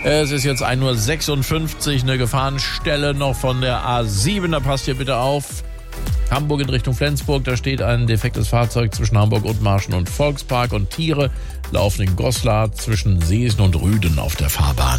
Es ist jetzt 1:56 Uhr, eine Gefahrenstelle noch von der A7, da passt ihr bitte auf. Hamburg in Richtung Flensburg, da steht ein defektes Fahrzeug zwischen Hamburg Othmarschen und Volkspark und Tiere laufen in Goslar zwischen Seesen und Rüden auf der Fahrbahn.